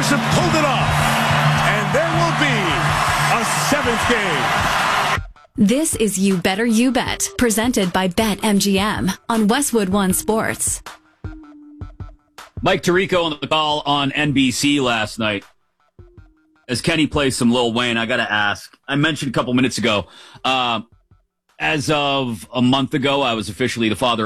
Anderson pulled it off. And there will be a seventh game. This is You Better You Bet, presented by BetMGM on Westwood One Sports. Mike Tirico on the call on NBC last night. As Kenny plays some Lil Wayne, I got to ask. I mentioned a couple minutes ago, as of a month ago, I was officially the father